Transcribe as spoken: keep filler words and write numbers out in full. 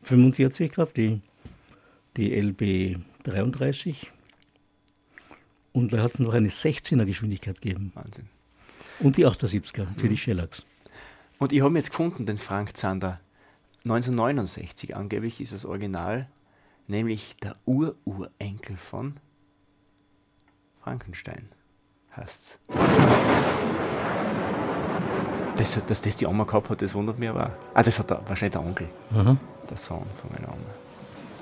fünfundvierzig gehabt, die, die L B dreiunddreißig. Und da hat es noch eine sechzehner Geschwindigkeit gegeben. Wahnsinn. Und die achtundsiebziger für mhm. die Schellax. Und ich habe jetzt gefunden, den Frank Zander. neunzehnhundertneunundsechzig angeblich ist das Original, nämlich der Ururenkel von Frankenstein heißt's. Das, dass das die Oma gehabt hat, das wundert mich aber auch. Ah, das hat der, wahrscheinlich der Onkel, mhm. der Sohn von meiner Oma.